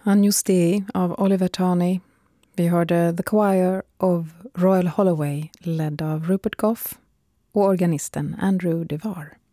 Agnus Dei av Oliver Tarney. Vi hörde The Choir of Royal Holloway ledd av Rupert Goff och organisten Andrew DeVar.